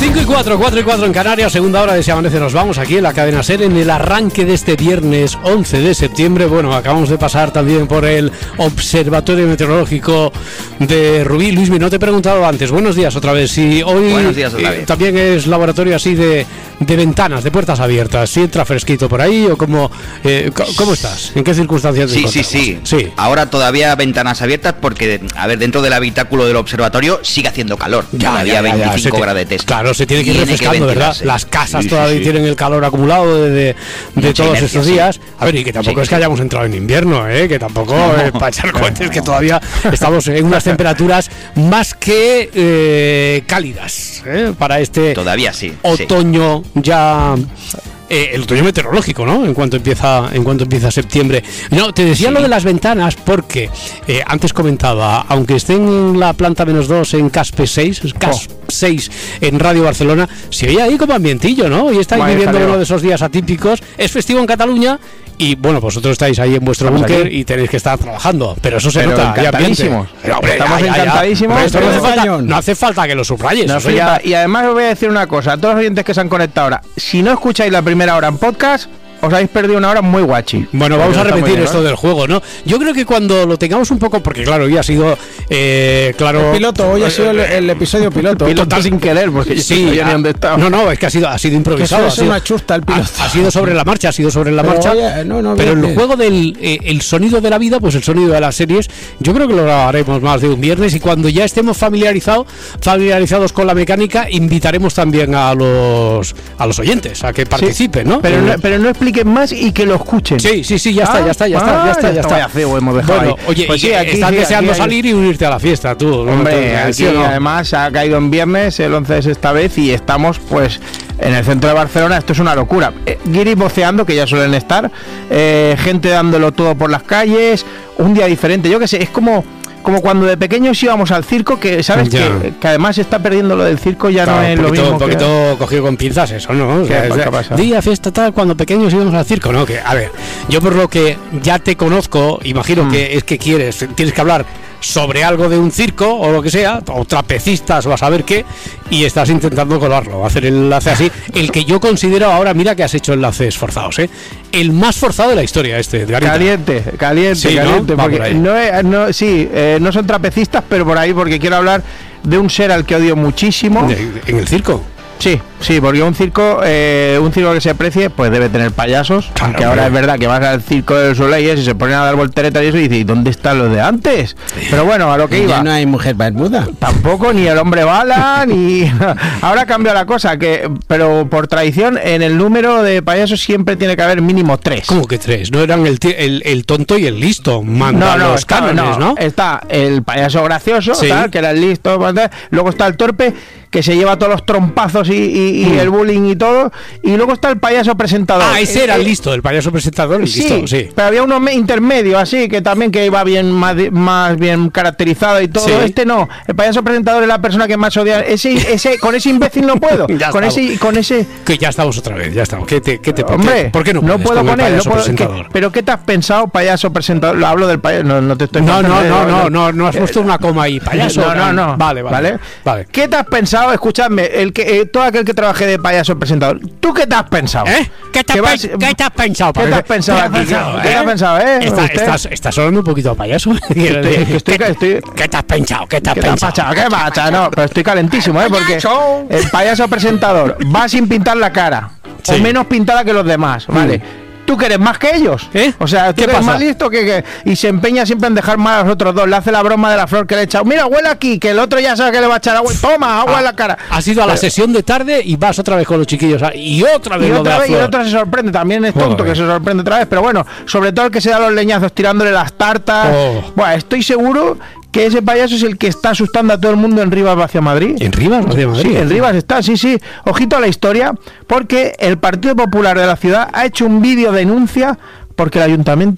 Speaker 2: cinco y cuatro, cuatro y cuatro en Canarias, segunda hora de Se Amanece. Nos vamos aquí en la cadena SER en el arranque de este viernes once de septiembre. Bueno, acabamos de pasar también por el Observatorio Meteorológico de Rubí. Luismi, no te he preguntado antes. Buenos días otra vez. Si hoy
Speaker 14: Buenos días otra vez.
Speaker 2: Eh, también es laboratorio así de, de ventanas, de puertas abiertas. ¿Si entra fresquito por ahí o cómo, eh, cómo estás? ¿En qué circunstancias te
Speaker 14: Sí, sí, sí, sí. Ahora todavía ventanas abiertas porque, a ver, dentro del habitáculo del observatorio sigue haciendo calor.
Speaker 2: Ya,
Speaker 14: todavía
Speaker 2: ya, ya, ya.
Speaker 14: veinticinco
Speaker 2: Se te-
Speaker 14: gradetes.
Speaker 2: Claro, se tiene que ir
Speaker 14: Tiene
Speaker 2: refrescando, ¿verdad?
Speaker 14: ventilarse.
Speaker 2: Las casas
Speaker 14: Sí, sí,
Speaker 2: todavía
Speaker 14: sí.
Speaker 2: tienen el calor acumulado de, de, de
Speaker 14: Mucha
Speaker 2: todos
Speaker 14: inercia,
Speaker 2: estos
Speaker 14: sí.
Speaker 2: días. A ver, y que tampoco
Speaker 14: Sí,
Speaker 2: es que
Speaker 14: sí.
Speaker 2: hayamos entrado en invierno, ¿eh? Que tampoco
Speaker 14: No.
Speaker 2: eh, para echar cohetes, que todavía estamos en unas temperaturas más que eh, cálidas, ¿eh? Para este
Speaker 14: Todavía sí. sí.
Speaker 2: otoño ya. Eh, el otoño meteorológico, ¿no? En cuanto empieza, en cuanto empieza septiembre. No, te decía
Speaker 14: Sí.
Speaker 2: lo de las ventanas porque eh, antes comentaba, aunque esté en la planta menos dos en Caspe seis, Caspe seis en Radio Barcelona, se oye ahí como ambientillo, ¿no? Y estáis
Speaker 3: Vaya
Speaker 2: viviendo
Speaker 3: jaleo.
Speaker 2: uno de esos días atípicos. Es festivo en Cataluña. Y bueno, vosotros estáis ahí en vuestro
Speaker 3: Estamos
Speaker 2: búnker
Speaker 3: aquí.
Speaker 2: y tenéis que estar trabajando. Pero eso se
Speaker 3: Pero
Speaker 2: nota. hay ambiente.
Speaker 3: encantadísimos.
Speaker 2: Pero, hombre,
Speaker 3: Estamos
Speaker 2: ya, ya, ya.
Speaker 3: encantadísimos.
Speaker 2: Pero esto no, hace
Speaker 3: Pero-
Speaker 2: falta, no hace falta que lo subrayes.
Speaker 3: No
Speaker 2: eso ya-
Speaker 3: flipa. Y además os voy a decir una cosa, a todos los oyentes que se han conectado ahora, si no escucháis la primera hora en podcast, os habéis perdido una hora muy guachi.
Speaker 2: Bueno, vamos a
Speaker 3: Está muy
Speaker 2: repetir
Speaker 3: bien,
Speaker 2: esto
Speaker 3: ¿no?
Speaker 2: del juego, ¿no? Yo creo que cuando lo tengamos un poco, porque claro, hoy ha sido, eh, claro...
Speaker 4: El piloto, hoy ha sido el, el episodio piloto.
Speaker 3: Piloto sin querer, porque yo
Speaker 2: Sí,
Speaker 3: no sabía ni
Speaker 2: ah,
Speaker 3: dónde estaba.
Speaker 2: no, no, es que ha sido, ha sido improvisado.
Speaker 4: Que
Speaker 2: ha
Speaker 4: eso es
Speaker 2: sido,
Speaker 4: una chusta el piloto.
Speaker 2: Ha, ha sido sobre la marcha, ha sido sobre la
Speaker 4: Pero
Speaker 2: marcha.
Speaker 4: oye, no, no,
Speaker 2: pero
Speaker 4: bien,
Speaker 2: el
Speaker 4: bien.
Speaker 2: juego del eh, el sonido de la vida, pues el sonido de las series, yo creo que lo grabaremos más de un viernes y cuando ya estemos familiarizados, familiarizados con la mecánica, invitaremos también a los a los oyentes a que participen, ¿no?
Speaker 3: Pero,
Speaker 2: Eh,
Speaker 3: no, pero no expliquen más y que lo escuchen.
Speaker 2: Sí, sí, sí, ya está,
Speaker 3: Ah,
Speaker 2: ya está, ya está,
Speaker 3: ah,
Speaker 2: ya está, ya está.
Speaker 3: Vaya feo hemos dejado
Speaker 2: Bueno,
Speaker 3: ahí.
Speaker 2: oye,
Speaker 3: Pues
Speaker 2: y
Speaker 3: sí,
Speaker 2: que
Speaker 3: aquí
Speaker 2: estás
Speaker 3: sí,
Speaker 2: deseando
Speaker 3: aquí hay-
Speaker 2: salir y unirte a la fiesta, tú. ¿no?
Speaker 3: Hombre,
Speaker 2: Tú,
Speaker 3: aquí
Speaker 2: ¿sí o no?
Speaker 3: además ha caído en viernes, el once es esta vez y estamos pues en el centro de Barcelona. Esto es una locura. Eh, guiris voceando, que ya suelen estar, eh, gente dándolo todo por las calles, un día diferente. Yo qué sé, es como como cuando de pequeños íbamos al circo, que sabes
Speaker 2: Ya.
Speaker 3: que, que además se está perdiendo lo del circo, ya
Speaker 2: Claro,
Speaker 3: no es
Speaker 2: un
Speaker 3: lo
Speaker 2: poquito,
Speaker 3: mismo.
Speaker 2: un
Speaker 3: que-
Speaker 2: poquito cogido con pinzas eso, ¿no? O
Speaker 3: ¿Qué-
Speaker 2: sea, es
Speaker 3: qué
Speaker 2: de-
Speaker 3: ha pasado?
Speaker 2: Día, fiesta, tal, cuando pequeños íbamos al circo, ¿no? Que, a ver, yo por lo que ya te conozco, imagino
Speaker 3: Mm.
Speaker 2: que es que quieres, tienes que hablar sobre algo de un circo o lo que sea, o trapecistas o a saber qué, y estás intentando colarlo, hacer el enlace así. El que yo considero ahora, mira que has hecho enlaces forzados, ¿eh? El más forzado de la historia este, de Garita.
Speaker 3: Caliente, caliente,
Speaker 2: Sí, ¿no?
Speaker 3: caliente.
Speaker 2: Va por
Speaker 3: Porque
Speaker 2: ahí.
Speaker 3: no, es- no, sí, eh, no son trapecistas, pero por ahí, porque quiero hablar de un ser al que odio muchísimo.
Speaker 2: De- ¿En el circo?
Speaker 3: Sí, sí, porque un circo, eh, un circo que se precie, pues debe tener payasos. Aunque ahora es verdad que vas al circo del Soleil y se ponen a dar volteretas y eso y dices, ¿y dónde están los de antes? Pero bueno, a lo que
Speaker 4: Y
Speaker 3: iba.
Speaker 4: ya no hay mujer Bermuda.
Speaker 3: Tampoco, ni el hombre bala, ni. Ahora cambia la cosa, que pero por tradición, en el número de payasos siempre tiene que haber mínimo tres.
Speaker 2: ¿Cómo que tres? No eran el, ti- el, el tonto y el listo, mandan
Speaker 3: No, no,
Speaker 2: los
Speaker 3: está,
Speaker 2: cánones, ¿no?
Speaker 3: Está el payaso gracioso,
Speaker 2: Sí.
Speaker 3: tal, que era el listo, tal. Luego está el torpe, que se lleva todos los trompazos y, y- y
Speaker 2: Mm.
Speaker 3: el bullying y todo. Y luego está el payaso presentador.
Speaker 2: Ah, ese era
Speaker 3: Eh,
Speaker 2: el listo, el payaso presentador, el
Speaker 3: Sí,
Speaker 2: listo, sí.
Speaker 3: pero había uno me- intermedio así que también que iba bien más, di- más bien caracterizado y todo.
Speaker 2: Sí.
Speaker 3: Este no, el payaso presentador es la persona que más odia. Ese, ese, con ese imbécil no puedo.
Speaker 2: Ya
Speaker 3: con
Speaker 2: estamos.
Speaker 3: ese, con ese.
Speaker 2: Que ya estamos otra vez, ya estamos. ¿Qué te, qué te,
Speaker 3: Hombre,
Speaker 2: qué- ¿por qué no,
Speaker 3: no
Speaker 2: puedes
Speaker 3: puedo
Speaker 2: con el
Speaker 3: con él. No
Speaker 2: payaso
Speaker 3: puedo-
Speaker 2: presentador?
Speaker 3: ¿qué- pero ¿qué te has pensado, payaso presentador? Lo hablo del payaso. No, no te estoy.
Speaker 2: No, no,
Speaker 3: faltando,
Speaker 2: no,
Speaker 3: eh,
Speaker 2: no, no, no has puesto una coma ahí, payaso.
Speaker 3: No, no, no.
Speaker 2: Vale, vale. vale.
Speaker 3: ¿Qué te has pensado? Escuchadme, el que eh, todo aquel que trabaje de payaso presentador. ¿Tú qué te has pensado?
Speaker 2: ¿Eh? ¿Qué te,
Speaker 3: Que
Speaker 2: has
Speaker 3: vas-
Speaker 2: pe- ¿Qué te has pensado?
Speaker 3: ¿Qué te has pensado
Speaker 2: ¿Qué
Speaker 3: aquí?
Speaker 2: pensado,
Speaker 3: ¿Qué te has
Speaker 2: eh?
Speaker 3: pensado, eh?
Speaker 2: Está-
Speaker 3: ¿Usted?
Speaker 2: estás, estás sonando un poquito a payaso. Quiero
Speaker 3: Estoy-
Speaker 2: decir,
Speaker 3: que estoy-
Speaker 2: ¿Qué,
Speaker 3: estoy-
Speaker 2: ¿Qué te has pensado? ¿Qué te has
Speaker 3: ¿Qué te has
Speaker 2: pensado?
Speaker 3: pensado? ¿Qué pasa? No, pero estoy calentísimo, ¿eh? Porque el payaso presentador va sin pintar la cara.
Speaker 2: Sí.
Speaker 3: O menos pintada que los demás, ¿vale?
Speaker 2: Mm.
Speaker 3: ¿Tú que eres más que ellos?
Speaker 2: ¿Eh?
Speaker 3: O sea, tú
Speaker 2: ¿Qué
Speaker 3: eres
Speaker 2: pasa?
Speaker 3: más listo que, que- Y se empeña siempre en dejar mal a los otros dos. Le hace la broma de la flor que le echa. Mira, huele aquí, que el otro ya sabe que le va a echar agua. Toma, agua
Speaker 2: Ah,
Speaker 3: en la cara.
Speaker 2: Has ido a la
Speaker 3: Pero-
Speaker 2: sesión de tarde y vas otra vez con los chiquillos. ah, Y otra vez
Speaker 3: Y
Speaker 2: lo de
Speaker 3: otra
Speaker 2: la
Speaker 3: vez, y
Speaker 2: flor.
Speaker 3: el otro se sorprende, también es tonto
Speaker 2: Joder.
Speaker 3: que se sorprende otra vez, pero bueno, sobre todo el que se da los leñazos tirándole las tartas.
Speaker 2: Oh.
Speaker 3: Bueno, estoy seguro que ese payaso es el que está asustando a todo el mundo en Rivas hacia Madrid.
Speaker 2: ¿En Rivas hacia Madrid?
Speaker 3: Sí, en Rivas está, sí, sí. Ojito a la historia, porque el Partido Popular de la ciudad ha hecho un vídeo denuncia porque el ayuntamiento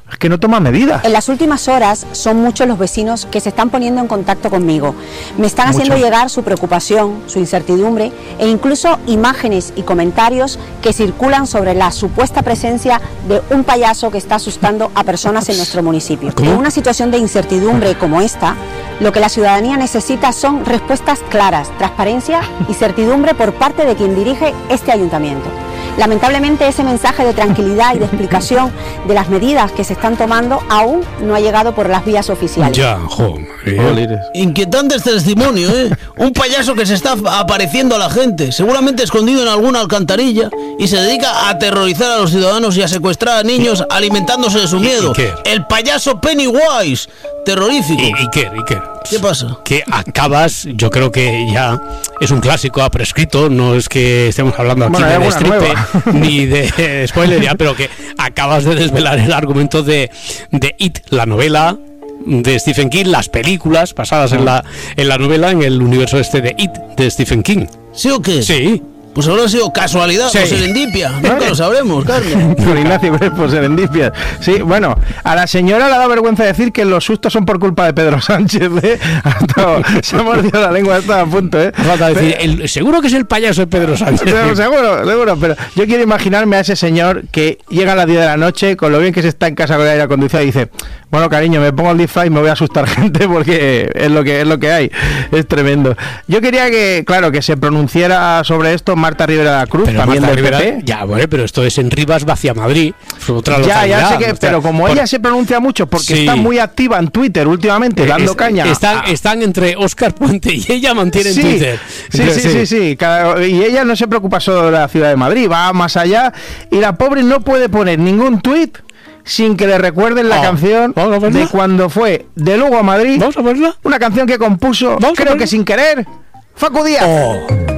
Speaker 3: es que no toma medidas.
Speaker 20: En las últimas horas son muchos los vecinos que se están poniendo en contacto conmigo. Me están Mucho. haciendo llegar su preocupación, su incertidumbre e incluso imágenes y comentarios que circulan sobre la supuesta presencia de un payaso que está asustando a personas en nuestro municipio. ¿Cómo? En una situación de incertidumbre como esta, lo que la ciudadanía necesita son respuestas claras, transparencia y certidumbre por parte de quien dirige este ayuntamiento. Lamentablemente ese mensaje de tranquilidad y de explicación de las medidas que se están tomando aún no ha llegado por las vías oficiales.
Speaker 2: Ya, joder.
Speaker 21: Inquietantes testimonios, ¿eh? Un payaso que se está apareciendo a la gente, seguramente escondido en alguna alcantarilla, y se dedica a aterrorizar a los ciudadanos y a secuestrar a niños alimentándose de su miedo. El payaso Pennywise, terrorífico.
Speaker 2: ¿Y, y qué? ¿Y qué?
Speaker 21: ¿Qué pasa?
Speaker 2: Que acabas, yo creo que ya es un clásico, ha prescrito, no es que estemos hablando aquí bueno, de destripe ni de spoiler ya, pero que acabas de desvelar el argumento de, de It, la novela de Stephen King, las películas basadas en la, en la novela, en el universo este de It, de Stephen King.
Speaker 21: ¿Sí o qué?
Speaker 2: Sí.
Speaker 21: Pues habrá sido casualidad sí. o serendipia, nunca lo sabremos, Carmen.
Speaker 3: Por Ignacio Crespo, serendipia. Sí, bueno, a la señora le da vergüenza decir que los sustos son por culpa de Pedro Sánchez, ¿eh? Hasta, se ha mordido la lengua, está a punto, ¿eh?
Speaker 2: Falta decir, el, seguro que es el payaso de Pedro Sánchez.
Speaker 3: Pero, seguro, seguro, pero yo quiero imaginarme a ese señor que llega a las diez de la noche, con lo bien que se está en casa con el aire acondicionado, y dice, bueno, cariño, me pongo el disfraz y me voy a asustar gente porque es lo que es lo que hay. Es tremendo. Yo quería que, claro, que se pronunciara sobre esto Marta Rivera de la Cruz, pero también del Rivera, P P.
Speaker 2: Ya, bueno, pero esto es en Rivas Vacia Madrid, otra
Speaker 3: ya,
Speaker 2: localidad.
Speaker 3: Ya sé que, pero como por... ella se pronuncia mucho porque sí. está muy activa en Twitter últimamente, dando es, caña.
Speaker 2: Están,
Speaker 3: a...
Speaker 2: están entre Óscar Puente y ella mantienen
Speaker 3: sí,
Speaker 2: Twitter.
Speaker 3: Sí, sí, sí, sí, sí. Cada, y ella no se preocupa solo de la ciudad de Madrid, va más allá y la pobre no puede poner ningún tuit sin que le recuerden la oh, canción de cuando fue de Lugo a Madrid.
Speaker 2: ¿Vamos a verla?
Speaker 3: Una canción que compuso, creo que sin querer, Facu Díaz. Oh.